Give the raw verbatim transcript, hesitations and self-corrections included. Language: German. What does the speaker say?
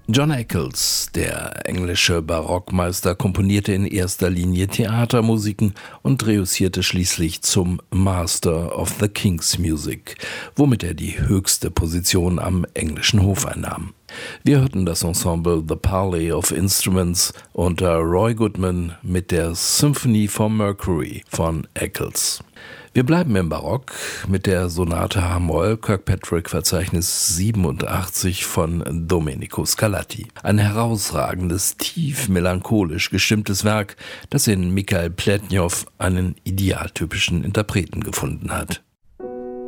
John Eccles, der englische Barockmeister, komponierte in erster Linie Theatermusiken und reüssierte schließlich zum Master of the King's Music, womit er die höchste Position am englischen Hof einnahm. Wir hörten das Ensemble The Parley of Instruments unter Roy Goodman mit der Symphony for Mercury von Eccles. Wir bleiben im Barock mit der Sonate H-Moll Kirkpatrick Verzeichnis siebenundachtzig von Domenico Scarlatti. Ein herausragendes, tief melancholisch gestimmtes Werk, das in Mikhail Pletnjow einen idealtypischen Interpreten gefunden hat.